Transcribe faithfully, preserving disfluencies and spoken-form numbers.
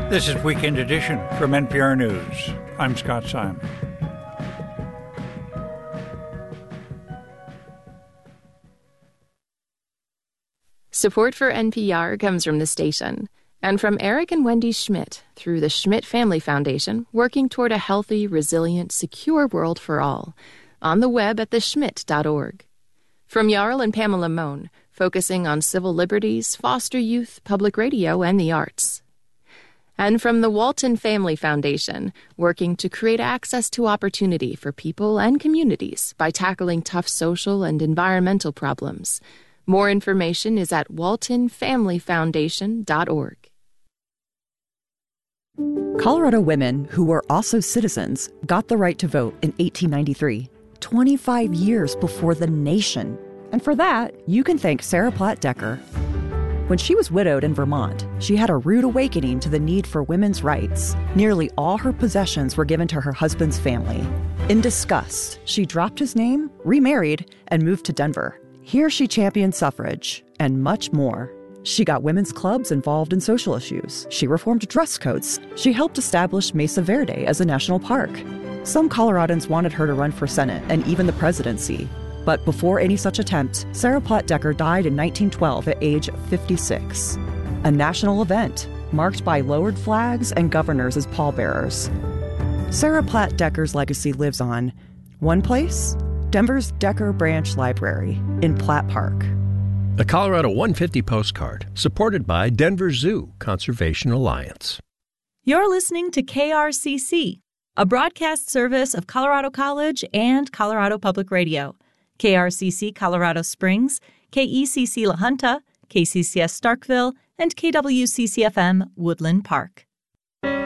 This is Weekend Edition from N P R News. I'm Scott Simon. Support for N P R comes from the station and from Eric and Wendy Schmidt through the Schmidt Family Foundation, working toward a healthy, resilient, secure world for all. On the web at the schmidt dot org. From Jarl and Pamela Mohn, focusing on civil liberties, foster youth, public radio, and the arts. And from the Walton Family Foundation, working to create access to opportunity for people and communities by tackling tough social and environmental problems. More information is at walton family foundation dot org. Colorado women, who were also citizens, got the right to vote in eighteen ninety-three, twenty-five years before the nation. And for that, you can thank Sarah Platt Decker. When she was widowed in Vermont, she had a rude awakening to the need for women's rights. Nearly all her possessions were given to her husband's family. In disgust, she dropped his name, remarried, and moved to Denver. Here she championed suffrage and much more. She got women's clubs involved in social issues. She reformed dress codes. She helped establish Mesa Verde as a national park. Some Coloradans wanted her to run for Senate and even the presidency. But before any such attempt, Sarah Platt Decker died in nineteen twelve at age fifty-six. A national event marked by lowered flags and governors as pallbearers. Sarah Platt Decker's legacy lives on. One place? Denver's Decker Branch Library in Platt Park. A Colorado one fifty postcard, supported by Denver Zoo Conservation Alliance. You're listening to K R C C, a broadcast service of Colorado College and Colorado Public Radio. K R C C Colorado Springs, K E C C La Junta, K C C S Starkville, and K W C C F M Woodland Park.